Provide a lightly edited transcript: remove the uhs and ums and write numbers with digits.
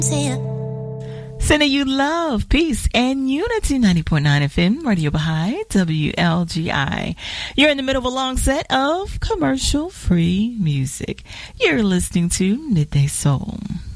Sending you love, peace, and unity. 90.9 FM, Radio Baha'i, WLGI. You're in the middle of a long set of commercial-free music. You're listening to Midday Soul.